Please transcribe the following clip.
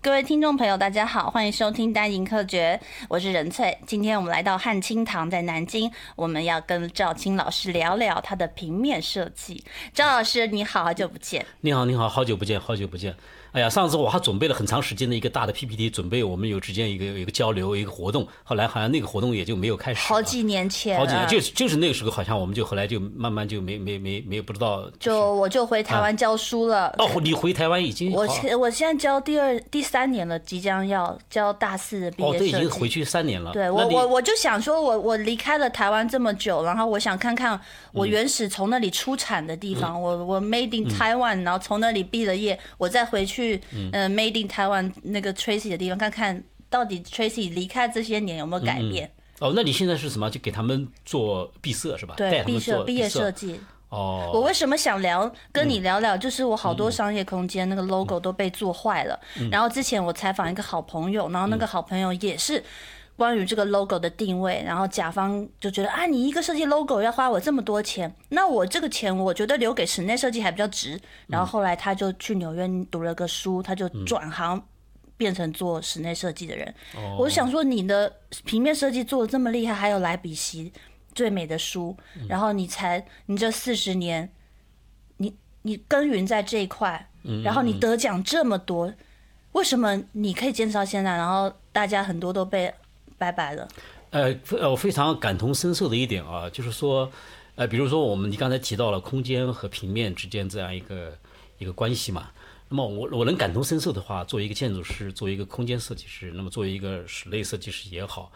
各位听众朋友，大家好，欢迎收听单营科学，我是任翠。今天我们来到汉清堂，在南京，我们要跟赵青老师聊聊他的平面设计。赵老师，你好，好久不见。 你好，你好，好久不见，好久不见。哎呀，上次我还准备了很长时间的一个大的 PPT， 准备我们之间一个交流，一个活动。后来好像那个活动也就没有开始。 好几年前， 好几年，就是那个时候，好像我们就后来就慢慢就没不知道。 我就回台湾教书了。 哦，你回台湾已经？ 我现在教第三年了，即将要教大4的毕业设计。 哦，对，已经回去3年了。 对，我就想说我离开了台湾这么久，然后我想看看我原始从那里出产的地方，我 Made in Taiwan，然后从那里毕了业，我再回去Made in Taiwan 那个 Tracy 的地方，看看到底 Tracy 离开这些年有没有改变。 哦，那你现在是什么？就给他们做毕设是吧？ 对，毕业设计。 哦， 我为什么想跟你聊聊？就是我好多商业空间那个 logo 都被做坏了。然后之前我采访一个好朋友，然后那个好朋友也是关于这个 logo 的定位，然后甲方就觉得啊，你一个设计 logo 要花我这么多钱，那我这个钱我觉得留给室内设计还比较值。然后后来他就去纽约读了个书，他就转行变成做室内设计的人。我想说，你的平面设计做的这么厉害，还有莱比锡最美的书，然后你这40年，你耕耘在这一块，然后你得奖这么多，为什么你可以坚持到现在？然后大家很多都被拜拜了。 我非常感同身受的一点啊，就是说，比如说你刚才提到了空间和平面之间这样一个关系嘛。那么我能感同身受的话，作为一个建筑师，作为一个空间设计师，那么作为一个室内设计师也好，